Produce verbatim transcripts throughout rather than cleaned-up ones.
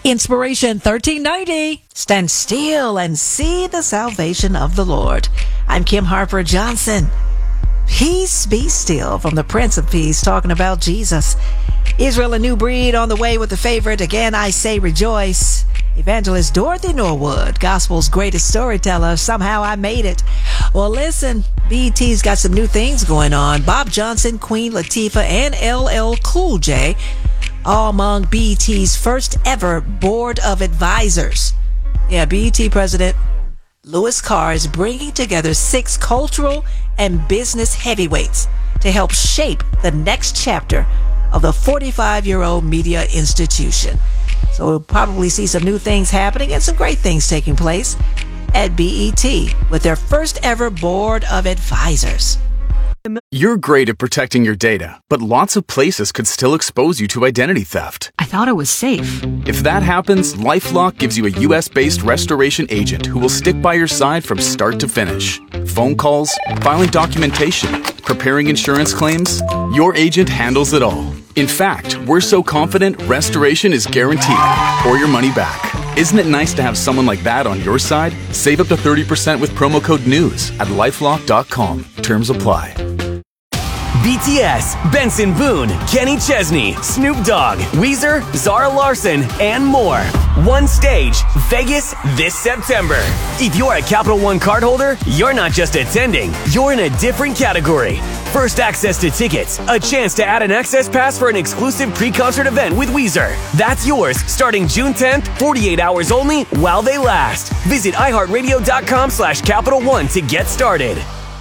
Inspiration thirteen ninety. Stand still and see the salvation of the Lord. I'm Kim Harper Johnson. Peace be still from the Prince of Peace, talking about Jesus. Israel, a new breed on the way with the favorite. Again, I say rejoice. Evangelist Dorothy Norwood, gospel's greatest storyteller. Somehow I made it. Well, listen, B E T's got some new things going on. Bob Johnson, Queen Latifah, and L L Cool J, all among B E T's first ever board of advisors. Yeah, B E T president Louis Carr is bringing together six cultural and business heavyweights to help shape the next chapter of the forty-five-year-old media institution. So we'll probably see some new things happening and some great things taking place at B E T with their first ever board of advisors. You're great at protecting your data, but lots of places could still expose you to identity theft. I thought it was safe. If that happens, LifeLock gives you a U S-based restoration agent who will stick by your side from start to finish. Phone calls, filing documentation, preparing insurance claims, your agent handles it all. In fact, we're so confident restoration is guaranteed or your money back. Isn't it nice to have someone like that on your side? Save up to thirty percent with promo code NEWS at lifelock dot com. Terms apply. B T S, Benson Boone, Kenny Chesney, Snoop Dogg, Weezer, Zara Larson, and more. One stage, Vegas this September. If you're a Capital One cardholder, you're not just attending, you're in a different category. First access to tickets, a chance to add an access pass for an exclusive pre-concert event with Weezer. That's yours starting June tenth, forty-eight hours only while they last. Visit iHeartRadio.com slash Capital One to get started.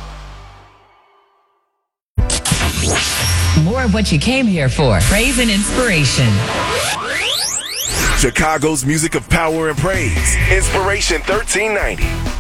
More of what you came here for. Praise and inspiration. Chicago's music of power and praise. Inspiration thirteen ninety.